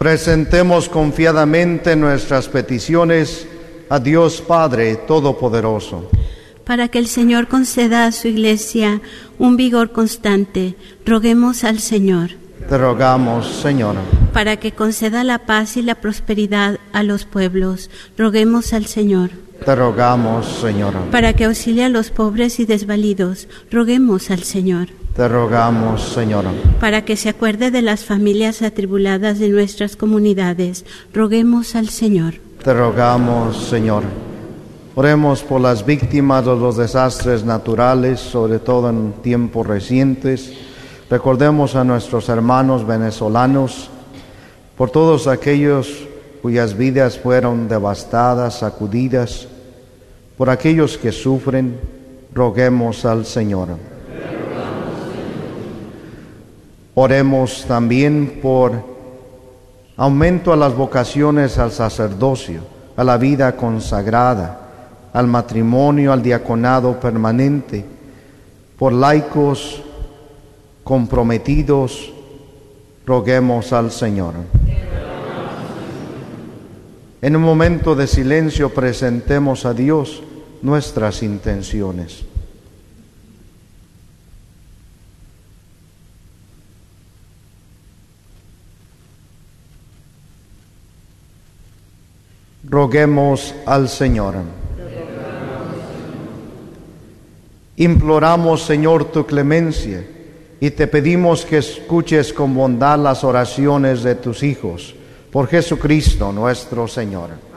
Presentemos confiadamente nuestras peticiones a Dios Padre Todopoderoso. Para que el Señor conceda a su Iglesia un vigor constante, roguemos al Señor. Te rogamos, Señor. Para que conceda la paz y la prosperidad a los pueblos, roguemos al Señor. Te rogamos, Señor. Para que auxilie a los pobres y desvalidos, roguemos al Señor. Te rogamos, Señor. Para que se acuerde de las familias atribuladas de nuestras comunidades, roguemos al Señor. Te rogamos, Señor. Oremos por las víctimas de los desastres naturales, sobre todo en tiempos recientes. Recordemos a nuestros hermanos venezolanos, por todos aquellos cuyas vidas fueron devastadas, sacudidas, por aquellos que sufren, roguemos al Señor. Oremos también por aumento a las vocaciones al sacerdocio, a la vida consagrada, al matrimonio, al diaconado permanente, por laicos comprometidos, roguemos al Señor. En un momento de silencio presentemos a Dios nuestras intenciones. Roguemos al Señor. Imploramos, Señor, tu clemencia y te pedimos que escuches con bondad las oraciones de tus hijos. Por Jesucristo nuestro Señor.